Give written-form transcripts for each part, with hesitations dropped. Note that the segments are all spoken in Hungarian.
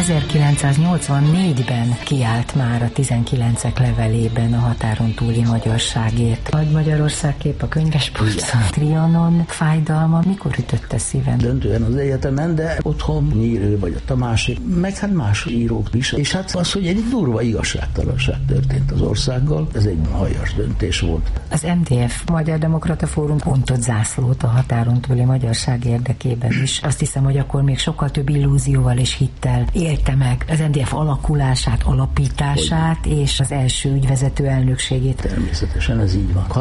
1984-ben kiállt már a 19-ek levelében a határon túli magyarságért. Nagy Magyarország kép a könyvespolcon, Trianon, fájdalma, mikor ütötte szíven? Döntően az egyetemen, de otthon Nyírő vagy a Tamási, meg hát más írók is. És hát az, hogy egy durva igazságtalanság történt az országgal, ez egy aljas döntés volt. Az MDF, Magyar Demokrata Fórum pontot zászlót a határon túli magyarság érdekében is. Azt hiszem, hogy akkor még sokkal több illúzióval és hittel élte meg az MDF alakulását, alapítását és az első ügyvezető elnökségét. Természetesen ez így van.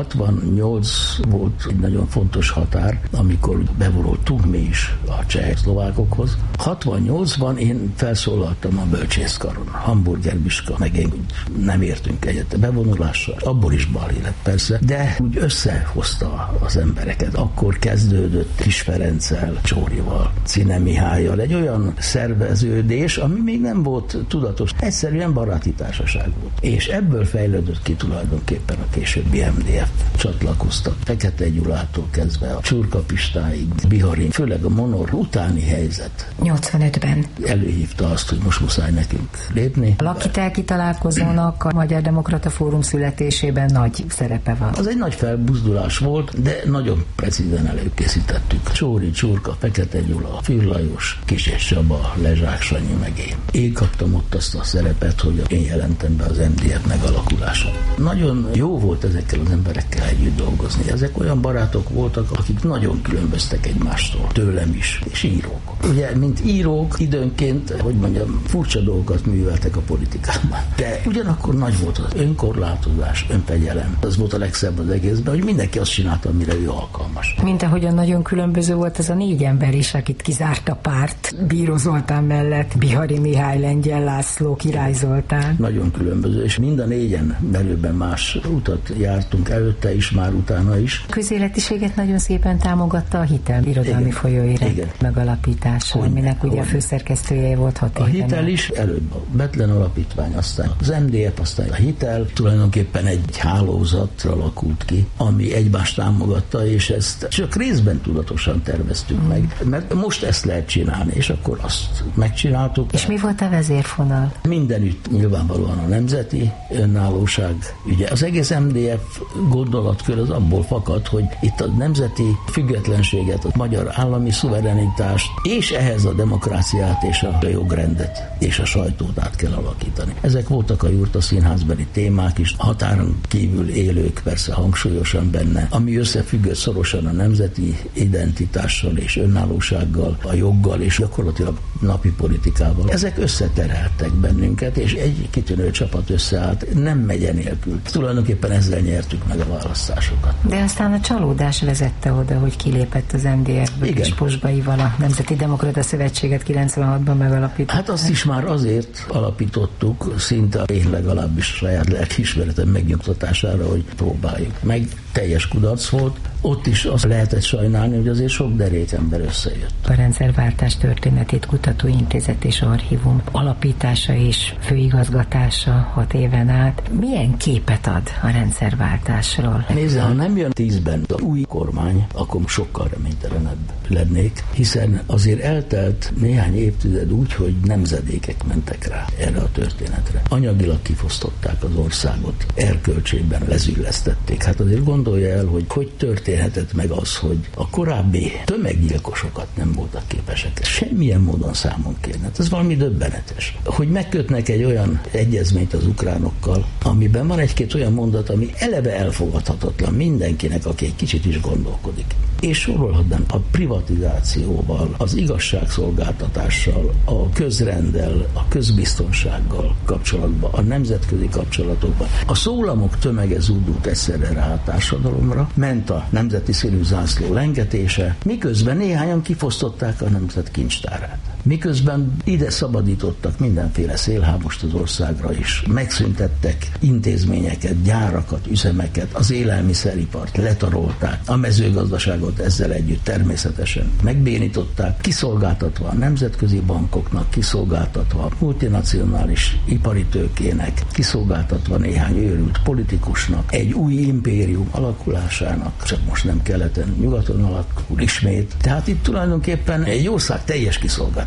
68 volt egy nagyon fontos határ, amikor bevonultunk mi is a cseh-szlovákokhoz. 68-ban én felszólaltam a bölcsészkaron, hamburgerbiska, meg én nem értünk egyet a bevonulással. Abból is balhé lett persze, de úgy összehozta az embereket. Akkor kezdődött Kis Ferenccel, Csórival, Czine Mihállyal egy olyan szerveződés, ami még nem volt tudatos. Egyszerűen baráti társaság volt. És ebből fejlődött ki tulajdonképpen a későbbi MDF. Csatlakoztak Fekete Gyulától kezdve a Csurka Pistáig, Biharin, főleg a Monor utáni helyzet. 85-ben előhívta azt, hogy most muszáj nekünk lépni. A lakitelki találkozónak a Magyar Demokrata Fórum születésében nagy szerepe van. Az egy nagy felbuzdulás volt, de nagyon precízen előkészítettük. Csóri, Csurka, Fekete Gyula, Fürr Lajos, Kis és Csaba, Lezsák Sanyi meg én. Én kaptam ott azt a szerepet, hogy én jelentem be az MDF megalakulását. Nagyon jó volt ezekkel az emberekkel együtt dolgozni. Ezek olyan barátok voltak, akik nagyon különböztek egymástól, tőlem is, és írók. Ugye, mint írók időnként, hogy mondjam, furcsa dolgokat műveltek a politikában. De ugyanakkor nagy volt az önkorlátozás, önfegyelem. Az volt a legszebb az egészben, hogy mindenki azt csinálta, amire ő alkalmas. Mint ahogyan nagyon különböző volt az a 4 ember is, akit kizárt a párt, Bíró Zoltán mellett, Bihari Mihály, Lengyel László, Király Zoltán. Nagyon különböző, és mind a 4-en belőben más utat jártunk előtte is, már utána is. A közéletiséget nagyon szépen támogatta a Hitel irodalmi folyóirat megalapítása, aminek ugye a főszerkesztője volt 6 éven. A Hitel is előbb a Bethlen Alapítvány, aztán az MDF, aztán a Hitel tulajdonképpen egy hálózatra alakult ki, ami egymást támogatta, és ezt csak részben tudatosan terveztük meg, mert most ezt lehet csinálni, és akkor azt megcsináltuk. És mi volt a vezérfonal? Mindenütt nyilvánvalóan a nemzeti önállóság. Ugye az egész MDF gondolatkör az abból fakad, hogy itt a nemzeti függetlenséget, a magyar állami szuverenitást, és ehhez a demokráciát és a jogrendet és a sajtót át kell alakítani. Ezek voltak a Jurta Színházbeli témák is, határon kívül élők persze hangsúlyosan benne, ami összefüggött szorosan a nemzeti identitással és önállósággal, a joggal és gyakorlatilag napi politikával. Ezek összeterheltek bennünket, és egy kitűnő csapat összeállt, nem megye nélkül. Tulajdonképpen ezzel nyertük meg a választásokat. De aztán a csalódás vezette oda, hogy kilépett az MDF-ből, és Posbaival a Nemzeti Demokrata Szövetséget 96-ban megalapított. Hát azt is már azért alapítottuk, szinte én legalábbis saját lelkiismeretem megnyugtatására, hogy próbáljuk meg. Teljes kudarc volt. Ott is azt lehetett sajnálni, hogy azért sok derék ember összejött. A Rendszerváltás Történetét Kutató Intézet és Archívum alapítása és főigazgatása 6 éven át. Milyen képet ad a rendszerváltásról? Nézd, ha nem jön 10-ben az új kormány, akkor sokkal reménytelenebb lennék, hiszen azért eltelt néhány évtized úgy, hogy nemzedékek mentek rá erre a történetre. Anyagilag kifosztották az országot, erkölcsében lezüllesztették. Hát azért gondolja el, hogy történhetett meg az, hogy a korábbi tömeggyilkosokat nem voltak képesek semmilyen módon számon kérni. Ez valami döbbenetes. Hogy megkötnek egy olyan egyezményt az ukránokkal, amiben van egy-két olyan mondat, ami eleve elfogadhatatlan mindenkinek, aki egy kicsit is gondolkodik. És sorolhatnám a privatizációval, az igazságszolgáltatással, a közrenddel, a közbiztonsággal kapcsolatban, a nemzetközi kapcsolatokban. A szólamok tömege zúdult egyszerre rá a társadalomra, ment a nemzeti színű zászló lengetése, miközben néhányan kifosztották a nemzet kincstárát. Miközben ide szabadítottak mindenféle szélhámost az országra is. Megszüntettek intézményeket, gyárakat, üzemeket, az élelmiszeripart letarolták, a mezőgazdaságot ezzel együtt természetesen megbénították, kiszolgáltatva a nemzetközi bankoknak, kiszolgáltatva a multinacionális ipari tőkének, kiszolgáltatva néhány őrült politikusnak, egy új impérium alakulásának, csak most nem keleten, nyugaton alakul ismét. Tehát itt tulajdonképpen egy ország teljes kiszolgáltatása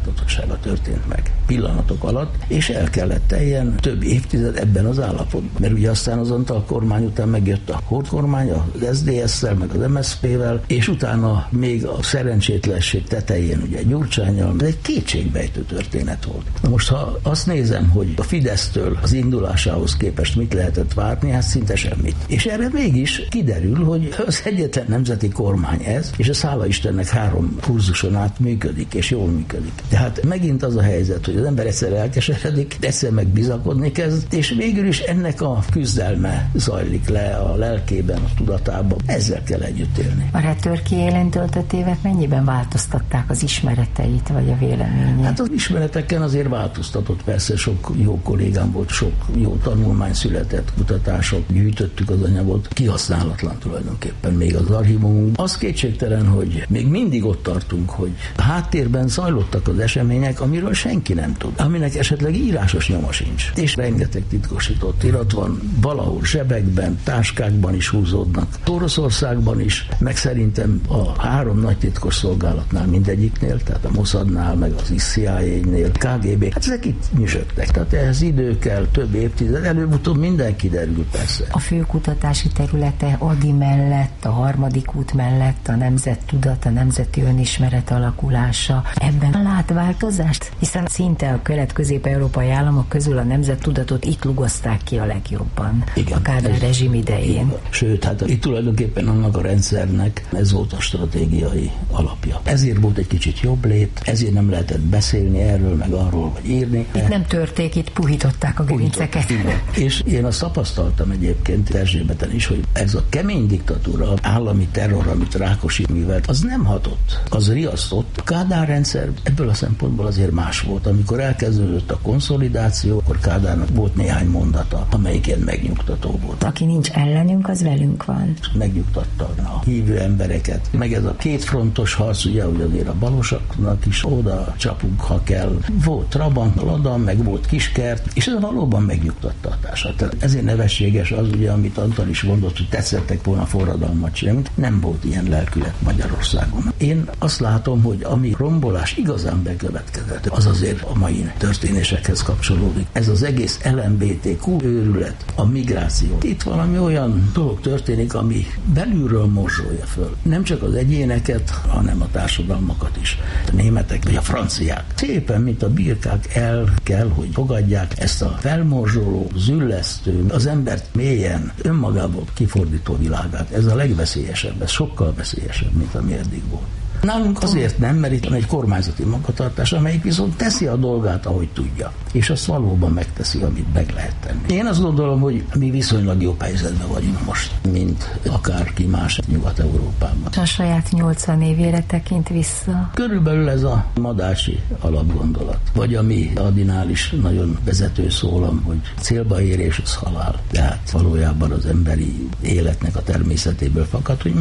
kiszolgáltatottsága történt meg pillanatok alatt, és el kellett teljen több évtized ebben az állapotban. Mert ugye aztán az Antal kormány után megjött a Horthy kormány, az SZDSZ-szel, meg az MSZP-vel, és utána még a szerencsétlenség tetején ugye Gyurcsánnyal. Ez egy kétségbejtő történet volt. Na most, ha azt nézem, hogy a Fidesztől az indulásához képest mit lehetett várni, hát szinte semmit. És erre mégis kiderül, hogy az egyetlen nemzeti kormány ez, és a hála Istennek 3 kurzuson át működik, és jól működik. Tehát megint az a helyzet, hogy az ember egyszer elkeseredik, egyszer meg bizakodni kezd, és végül is ennek a küzdelme zajlik le a lelkében, a tudatában. Ezzel kell együtt élni. A Törki élen töltött évek mennyiben változtatták az ismereteit, vagy a véleményét? Hát az ismereteken azért változtatott, persze sok jó kollégám volt, sok jó tanulmány született, kutatások, gyűjtöttük az anyagot, kihasználatlan tulajdonképpen még az archívumunk. Az kétségtelen, hogy még mindig ott tartunk, hogy a háttérben zajlottak az események, amiről senki nem tud, aminek esetleg írásos nyoma sincs. És rengeteg titkosított irat van, valahol zsebekben, táskákban is húzódnak, Oroszországban is, meg szerintem a 3 nagy titkos szolgálatnál mindegyiknél, tehát a Mossadnál, meg az CIA-nél, KGB, hát ezek itt nyüzsögtek. Tehát ehhez idő kell, több évtized, előbb-utóbb minden kiderül persze. A fő kutatási területe Ady mellett, a harmadik út mellett a nemzettudat, a nemzeti önismeret alakulása. Ebben lát változást? Hiszen szinte a kelet-közép-európai államok közül a nemzettudatot itt lugozták ki a legjobban. Igen, a Kádár rezsim idején. Igen. Sőt, hát itt tulajdonképpen annak a rendszernek ez volt a stratégiai alapja. Ezért volt egy kicsit jobb lét, ezért nem lehetett beszélni erről, meg arról, vagy írni. Itt nem törték, itt puhították a gerinceket. És én azt tapasztaltam egyébként Erzsébeten is, hogy ez a kemény diktatúra, állami terror, amit Rákosi művelt, az nem hatott, az riasztott. A Kádár rendszer ebből a szempontból azért más volt. Amikor elkezdődött a konszolidáció, akkor Kádárnak volt néhány mondata, amelyik ilyen megnyugtató volt. Aki nincs ellenünk, az velünk van. Megnyugtatta a hívő embereket. Meg ez a kétfrontos harc, ugye, hogy azért a balosaknak is oda csapunk, ha kell. Volt Trabant, Lada, meg volt Kiskert, és ez valóban megnyugtatta a társadalmat. Ezért nevességes az, ugye, amit Antal is mondott, hogy tetszettek volna forradalmat csinálni. Nem volt ilyen lelkület Magyarországon. Én azt látom, hogy ami rombolás igazán bekövetkezett, az azért a mai történésekhez kapcsolódik. Ez az egész LMBTQ őrület, a migráció. Itt valami olyan dolog történik, ami belülről morzsolja föl. Nem csak az egyéneket, hanem a társadalmakat is. A németek vagy a franciák szépen, mint a birkák el kell, hogy fogadják ezt a felmorzsoló, züllesztő, az embert mélyen önmagából kifordító világát. Ez a legveszélyesebb, ez sokkal veszélyesebb, mint ami eddig volt. Nálunk azért nem, mert itt van egy kormányzati magatartás, amelyik viszont teszi a dolgát, ahogy tudja. És azt valóban megteszi, amit meg lehet tenni. Én azt gondolom, hogy mi viszonylag jobb helyzetben vagyunk most, mint akárki más Nyugat-Európában. A saját 80 évére tekint vissza. Körülbelül ez a Madácsi alapgondolat. Vagy ami Adinál is nagyon vezető szólam, hogy célba érés az halál. Tehát valójában az emberi életnek a természetéből fakad, hogy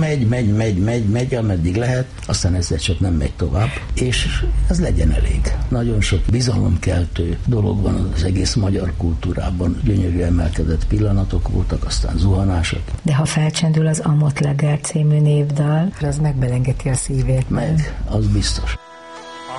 megy, ameddig lehet, aztán ezzel csak nem megy tovább, és ez legyen elég. Nagyon sok bizalomkeltő dolog van az egész magyar kultúrában, gyönyörű emelkedett pillanatok voltak, aztán zuhanások. De ha felcsendül az Amott Leger című névdal, az megbelengeti a szívét. Meg, az biztos.